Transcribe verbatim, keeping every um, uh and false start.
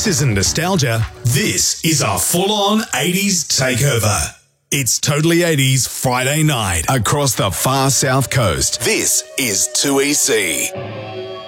This isn't nostalgia. This is a full-on eighties takeover. It's Totally eighties Friday night across the far south coast. This is two E C.